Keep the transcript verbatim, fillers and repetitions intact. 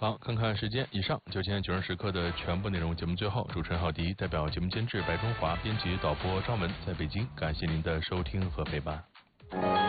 好，看看时间，以上就今天九人时刻的全部内容。节目最后，主持人郝迪代表节目监制白中华、编辑导播张文在北京，感谢您的收听和陪伴。